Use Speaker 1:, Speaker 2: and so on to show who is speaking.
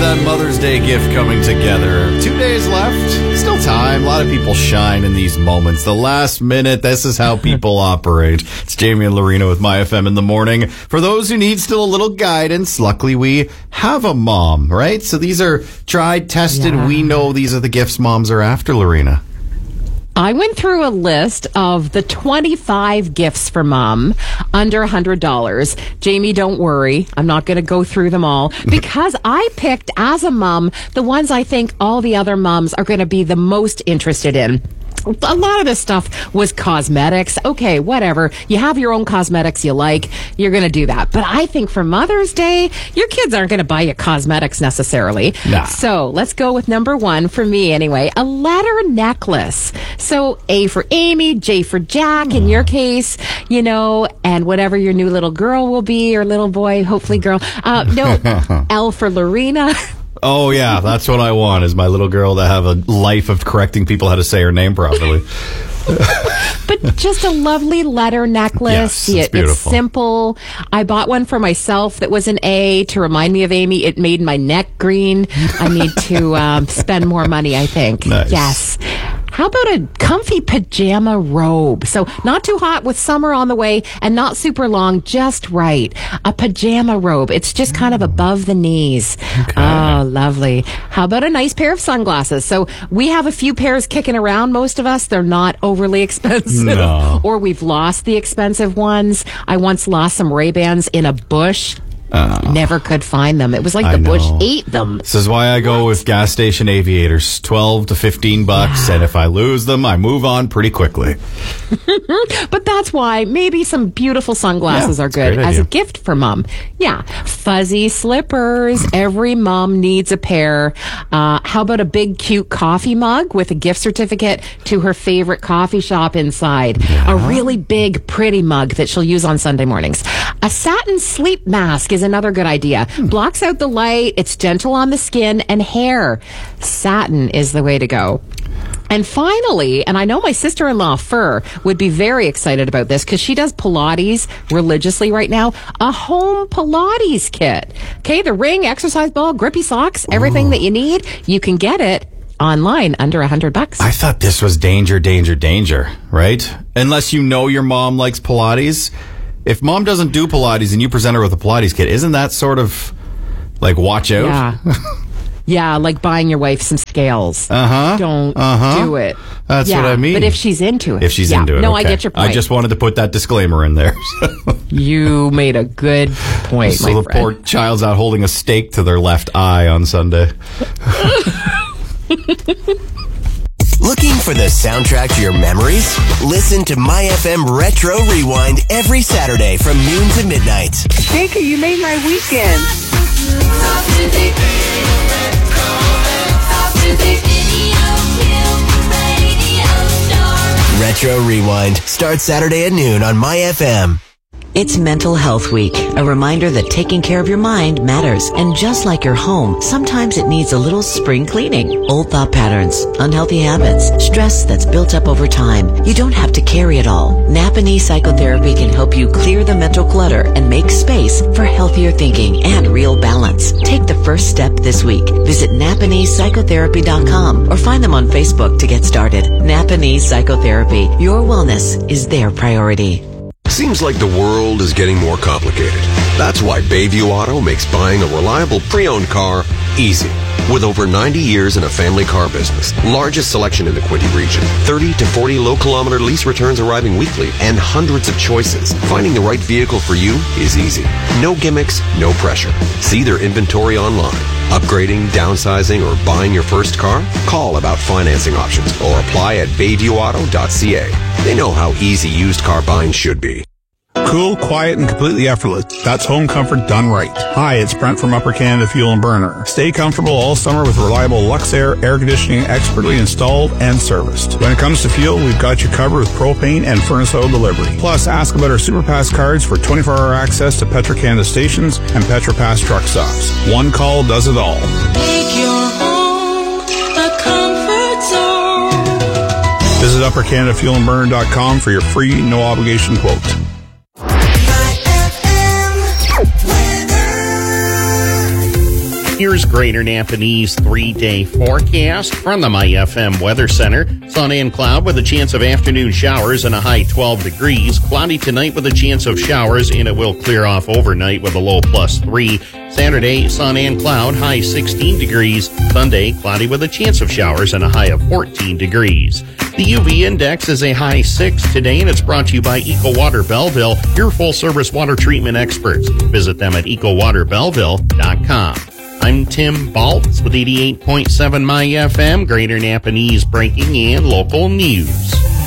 Speaker 1: that Mother's Day gift coming together. 2 days left. Still time. A lot of people shine in these moments. The last minute, this is how people operate. It's Jamie and Lorena with My FM in the morning. For those who need still a little guidance, luckily we have a mom, right? So these are tried, tested. Yeah. We know these are the gifts moms are after, Lorena.
Speaker 2: I went through a list of the 25 gifts for mom under $100. Jamie, don't worry. I'm not going to go through them all because I picked as a mom the ones I think all the other moms are going to be the most interested in. A lot of this stuff was cosmetics. Okay, whatever. You have your own cosmetics you like. You're going to do that. But I think for Mother's Day, your kids aren't going to buy you cosmetics necessarily.
Speaker 1: Nah.
Speaker 2: So let's go with number one, for me anyway, a letter necklace. So A for Amy, J for Jack in your case, you know, and whatever your new little girl will be, or little boy, hopefully girl. L for Lorena.
Speaker 1: Oh, yeah, that's what I want, is my little girl to have a life of correcting people how to say her name properly.
Speaker 2: But just a lovely letter necklace.
Speaker 1: Yes, it's beautiful.
Speaker 2: It's simple. I bought one for myself that was an A to remind me of Amy. It made my neck green. I need to spend more money, I think.
Speaker 1: Nice.
Speaker 2: Yes. How about a comfy pajama robe? So not too hot with summer on the way and not super long, just right. A pajama robe. It's just kind of above the knees.
Speaker 1: Okay.
Speaker 2: Oh, lovely. How about a nice pair of sunglasses? So we have a few pairs kicking around, most of us. They're not overly expensive.
Speaker 1: No.
Speaker 2: Or we've lost the expensive ones. I once lost some Ray-Bans in a bush. Never could find them. It was like the bush ate them.
Speaker 1: This is why I go with gas station aviators, $12 to $15,
Speaker 2: Yeah.
Speaker 1: and if I lose them, I move on pretty quickly.
Speaker 2: But that's why maybe some beautiful sunglasses are good as a gift for mom. Yeah. Fuzzy slippers. Every mom needs a pair. How about a big, cute coffee mug with a gift certificate to her favorite coffee shop inside? Yeah. A really big, pretty mug that she'll use on Sunday mornings. A satin sleep mask is another good idea. Blocks out the light. It's gentle on the skin and hair. Satin is the way to go. And finally, and I know my sister-in-law, Fur, would be very excited about this because she does Pilates religiously right now. A home Pilates kit. Okay, the ring, exercise ball, grippy socks, everything that you need. You can get it online under $100.
Speaker 1: I thought this was danger, right? Unless you know your mom likes Pilates. If mom doesn't do Pilates and you present her with a Pilates kit, isn't that sort of like watch out?
Speaker 2: Yeah. Yeah, like buying your wife some scales. Don't do it.
Speaker 1: That's what I mean.
Speaker 2: But if she's into it.
Speaker 1: No,
Speaker 2: I get your point.
Speaker 1: I just wanted to put that disclaimer in there.
Speaker 2: You made a good point,
Speaker 1: so
Speaker 2: my
Speaker 1: the poor child's out holding a steak to their left eye on Sunday.
Speaker 3: Looking for the soundtrack to your memories? Listen to My FM Retro Rewind every Saturday from noon to midnight.
Speaker 4: Baker, you made my weekend.
Speaker 3: Retro Rewind starts Saturday at noon on My FM.
Speaker 5: It's Mental Health Week, a reminder that taking care of your mind matters. And just like your home, sometimes it needs a little spring cleaning. Old thought patterns, unhealthy habits, stress that's built up over time. You don't have to carry it all. Napanee Psychotherapy can help you clear the mental clutter and make space for healthier thinking and real balance. Take the first step this week. Visit NapaneePsychotherapy.com or find them on Facebook to get started. Napanee Psychotherapy. Your wellness is their priority.
Speaker 6: Seems like the world is getting more complicated. That's why Bayview Auto makes buying a reliable pre-owned car easy. With over 90 years in a family car business, largest selection in the Quinte region, 30 to 40 low-kilometer lease returns arriving weekly, and hundreds of choices, finding the right vehicle for you is easy. No gimmicks, no pressure. See their inventory online. Upgrading, downsizing, or buying your first car? Call about financing options or apply at BayviewAuto.ca. They know how easy used car buying should be.
Speaker 7: Cool, quiet, and completely effortless. That's home comfort done right. Hi, it's Brent from Upper Canada Fuel and Burner. Stay comfortable all summer with reliable Luxair air conditioning expertly installed and serviced. When it comes to fuel, we've got you covered with propane and furnace oil delivery. Plus, ask about our SuperPass cards for 24-hour access to Petro-Canada stations and PetroPass truck stops. One call does it all.
Speaker 8: Make your home a comfort zone.
Speaker 7: Visit UpperCanadaFuelandBurner.com for your free, no-obligation quote.
Speaker 9: Here's Greater Napanese 3-day forecast from the MyFM Weather Center. Sun and cloud with a chance of afternoon showers and a high 12 degrees. Cloudy tonight with a chance of showers, and it will clear off overnight with a low +3. Saturday, sun and cloud, high 16 degrees. Sunday, cloudy with a chance of showers and a high of 14 degrees. The UV index is a high 6 today, and it's brought to you by EcoWater Belleville, your full-service water treatment experts. Visit them at ecowaterbelleville.com. I'm Tim Baltz with 88.7 MyFM, Greater Napanese breaking and local news.